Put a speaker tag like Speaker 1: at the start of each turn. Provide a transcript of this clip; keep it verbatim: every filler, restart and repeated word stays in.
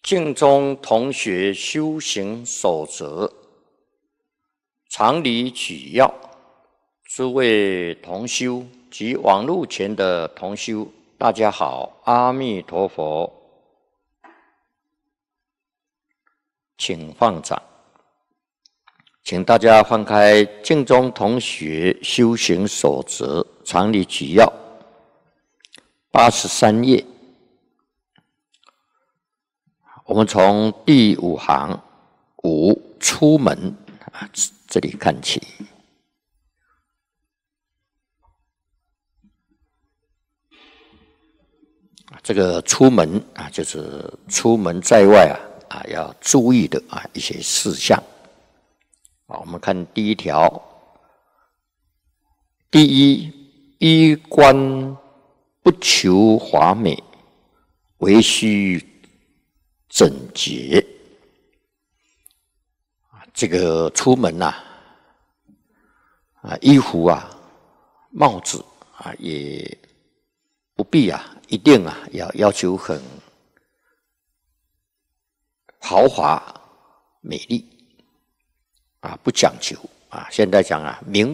Speaker 1: 净宗同学修行守则常理举要，诸位同修及网络前的同修，大家好，阿弥陀佛，请放掌。请大家翻开《净宗同学修行守则常理举要》八十三页，我们从第五行五出门啊这里看起。这个出门啊，就是出门在外啊啊要注意的啊一些事项。啊，我们看第一条，第一，衣冠不求华美，唯须整洁。这个出门呐、啊，啊，衣服啊、帽子啊，也不必啊，一定啊要要求很豪华、美丽。啊，不讲究啊！现在讲啊，名